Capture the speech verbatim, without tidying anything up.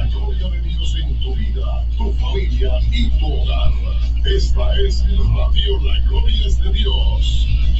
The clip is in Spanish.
gloria de Dios en tu vida, tu familia y tu hogar. Esta es Radio La Gloria es de Dios.